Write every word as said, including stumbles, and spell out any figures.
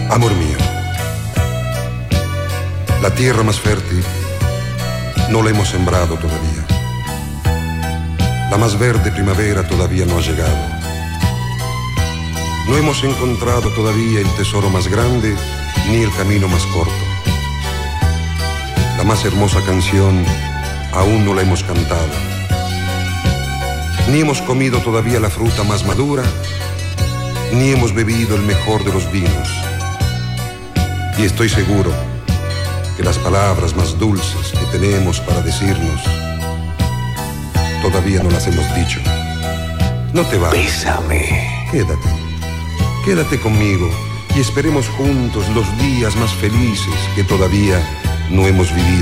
Amor mío, la tierra más fértil no la hemos sembrado todavía. La más verde primavera todavía no ha llegado. No hemos encontrado todavía el tesoro más grande ni el camino más corto. La más hermosa canción aún no la hemos cantado. Ni hemos comido todavía la fruta más madura, ni hemos bebido el mejor de los vinos. Y estoy seguro que las palabras más dulces que tenemos para decirnos todavía no las hemos dicho. No te vayas. Bésame. Quédate, quédate conmigo y esperemos juntos los días más felices que todavía no hemos vivido.